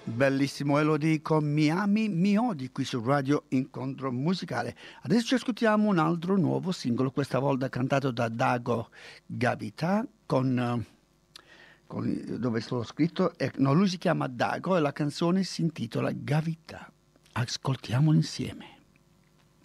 Bellissimo Elodie con Mi ami, mi odi qui su Radio Incontro Musicale. Adesso ci ascoltiamo un altro nuovo singolo, questa volta cantato da Dago Gavita dove è scritto, no, lui si chiama Dago e la canzone si intitola Gavita. Ascoltiamolo insieme.